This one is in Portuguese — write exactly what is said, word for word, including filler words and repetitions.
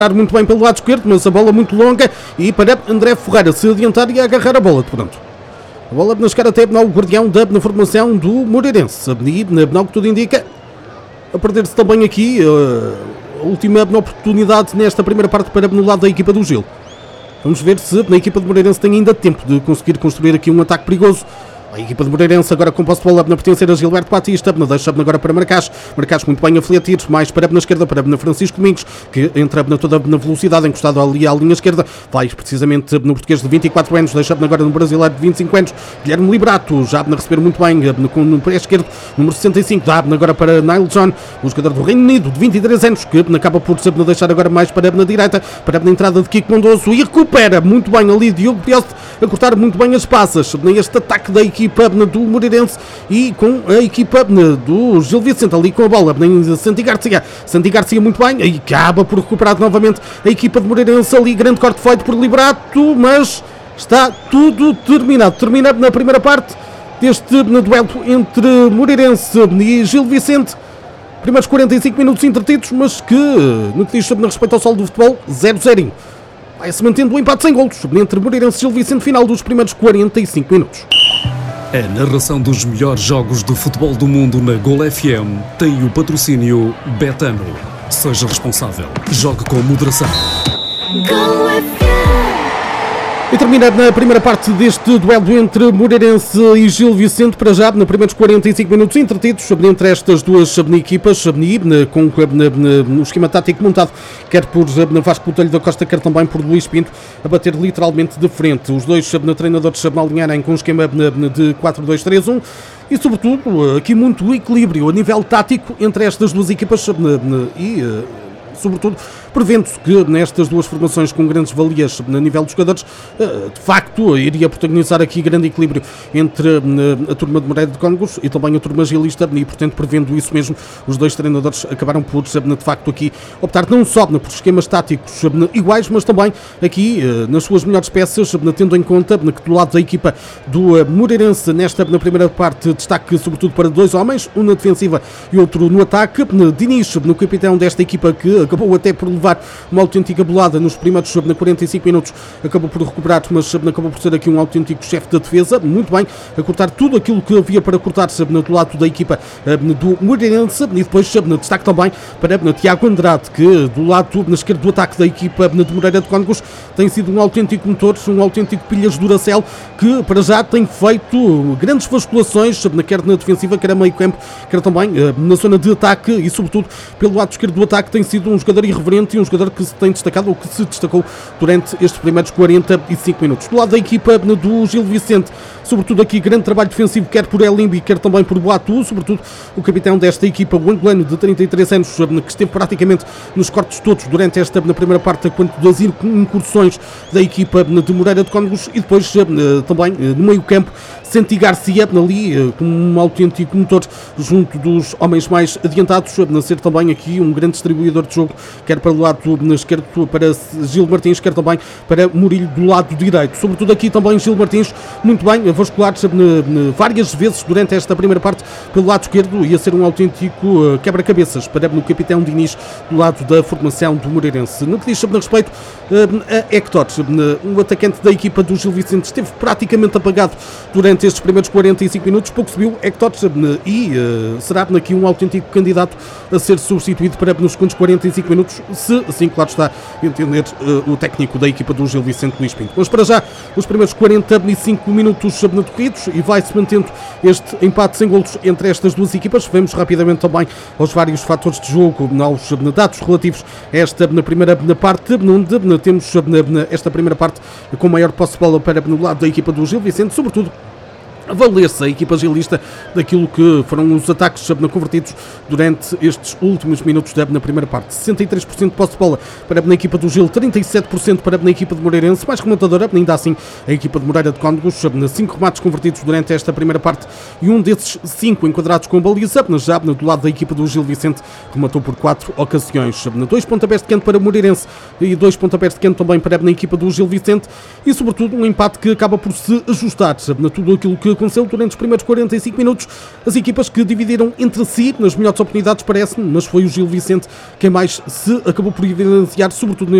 muito bem pelo lado esquerdo, mas a bola muito longa e para André Ferreira se adiantar e agarrar a bola, portanto. A bola na chegar até o guardião da na formação do Moreirense. E na que tudo indica, a perder-se também aqui a última oportunidade nesta primeira parte para no lado da equipa do Gil. Vamos ver se na equipa do Moreirense tem ainda tempo de conseguir construir aqui um ataque perigoso. A equipa de Moreirense agora com posse de bola na pertencer a Gilberto Batista, deixa agora para Marcás, Marcás muito bem a fletir, mais para na esquerda, para na Francisco Domingos, que entra na toda na velocidade, encostado ali à linha esquerda, vai precisamente no português de vinte e quatro anos, deixa agora no brasileiro de vinte e cinco anos, Guilherme Liberato, já a receber muito bem, no pé esquerdo, número sessenta e cinco, dá agora para Nile John, o jogador do Reino Unido, de vinte e três anos, que acaba por sempre deixar agora mais para na direita, para na entrada de Kiko Mondoso, e recupera muito bem ali Diogo Pioste, a cortar muito bem as passas, neste ataque da equipa do Moreirense e com a equipa do Gil Vicente ali com a bola, Santi Garcia, Santi Garcia muito bem, e acaba por recuperar novamente a equipa de Moreirense ali, grande corte feito por Liberato, mas está tudo terminado, terminado na primeira parte deste duelo entre Moreirense e Gil Vicente. Primeiros quarenta e cinco minutos entretidos, mas que no que diz sobre respeito ao solo do futebol, zero zero. Vai-se mantendo o empate sem golos entre Moreirense e Gil Vicente, final dos primeiros quarenta e cinco minutos. A narração dos melhores jogos de futebol do mundo na Gol F M tem o patrocínio Betano. Seja responsável. Jogue com moderação. Gol F M. E terminado na primeira parte deste duelo entre Moreirense e Gil Vicente, para já, nos primeiros quarenta e cinco minutos entretidos, entre estas duas equipas, com o esquema tático montado, quer por Vasco Botelho da Costa, quer também por Luís Pinto, a bater literalmente de frente. Os dois treinadores a alinharem com o esquema de quatro dois três um e, sobretudo, aqui muito equilíbrio a nível tático entre estas duas equipas e, sobretudo, prevendo-se que nestas duas formações com grandes valias a nível dos jogadores, de facto, iria protagonizar aqui grande equilíbrio entre a turma de Moreira de Cónegos e também a turma gilista, e, portanto, prevendo isso mesmo, os dois treinadores acabaram por, de facto, aqui optar não só por esquemas táticos iguais, mas também aqui nas suas melhores peças, tendo em conta que do lado da equipa do Moreirense, nesta na primeira parte, destaque sobretudo para dois homens, um na defensiva e outro no ataque. Diniz, no capitão desta equipa, que acabou até por levar uma autêntica bolada nos primeiros quarenta e cinco minutos, acabou por recuperar, mas acabou por ser aqui um autêntico chefe da defesa, muito bem, a cortar tudo aquilo que havia para cortar do lado da equipa do Moreirense, e depois destaque também para Tiago Andrade, que do lado na esquerda do ataque da equipa de Moreira de Cónegos tem sido um autêntico motor, um autêntico pilhas Duracell, que para já tem feito grandes vasculações, quer na defensiva, quer a meio campo, quer também na zona de ataque, e sobretudo pelo lado esquerdo do ataque tem sido um jogador irreverente e um jogador que se tem destacado, ou que se destacou durante estes primeiros quarenta e cinco minutos. Do lado da equipa do Gil Vicente, sobretudo aqui grande trabalho defensivo, quer por Elimbi, quer também por Boatu, sobretudo o capitão desta equipa, o angolano de trinta e três anos, que esteve praticamente nos cortes todos durante esta na primeira parte, quanto das incursões da equipa de Moreira de Cónegos, e depois também no meio campo, Santi Garcia ali como um autêntico motor junto dos homens mais adiantados, a ser também aqui um grande distribuidor de jogo, quer para o lado esquerdo para Gil Martins, quer também para Murilho do lado direito. Sobretudo aqui também Gil Martins, muito bem, a vascular várias vezes durante esta primeira parte pelo lado esquerdo, e a ser um autêntico quebra-cabeças para o capitão Diniz do lado da formação do Moreirense. No que diz sobre respeito a Héctor, o atacante da equipa do Gil Vicente, esteve praticamente apagado durante estes primeiros quarenta e cinco minutos, pouco se viu Héctor, e será aqui um autêntico candidato a ser substituído para nos segundos quarenta e cinco minutos, se assim, claro está, entender uh, o técnico da equipa do Gil Vicente, Luís Pinto. Mas para já, os primeiros quarenta e cinco minutos decorridos, e vai-se mantendo este empate sem golos entre estas duas equipas. Vemos rapidamente também aos vários fatores de jogo, aos dados relativos a esta na primeira na parte, onde temos esta primeira parte com maior posse de bola para no lado da equipa do Gil Vicente, sobretudo a valer-se a equipa gilista daquilo que foram os ataques convertidos durante estes últimos minutos da primeira parte. sessenta e três por cento de posse de bola para a equipa do Gil, trinta e sete por cento para a equipa de Moreirense, mais rematadora, ainda assim a equipa de Moreira de Cónegos, cinco remates convertidos durante esta primeira parte, e um desses cinco enquadrados com baliza, já do lado da equipa do Gil Vicente, rematou por quatro ocasiões. Dois pontapés de canto para o Moreirense e dois pontapés de canto também para a equipa do Gil Vicente, e sobretudo um empate que acaba por se ajustar a tudo aquilo que Conselho durante os primeiros quarenta e cinco minutos. As equipas que dividiram entre si nas melhores oportunidades, parece-me, mas foi o Gil Vicente quem mais se acabou por evidenciar, sobretudo neste